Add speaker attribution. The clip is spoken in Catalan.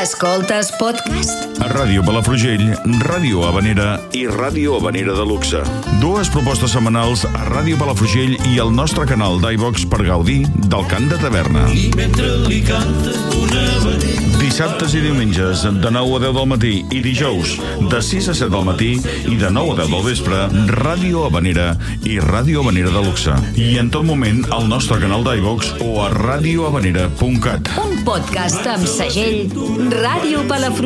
Speaker 1: Escoltes podcast?
Speaker 2: A Ràdio Palafrugell, Ràdio Habanera i Ràdio Habanera de Luxe. Dues propostes setmanals a Ràdio Palafrugell i al nostre canal d'iVox per gaudir del cant de taverna.
Speaker 3: I mentre li canta una habanera.
Speaker 2: Dissabtes i diumenges de 9 a 10 del matí i dijous de 6 a 7 del matí i de 9 a 10 del vespre, Ràdio Habanera i Ràdio Habanera de Luxe. I en tot moment al nostre canal d'iVox o a radiohabanera.cat.
Speaker 1: Un podcast amb segell Ràdio Palafrugell.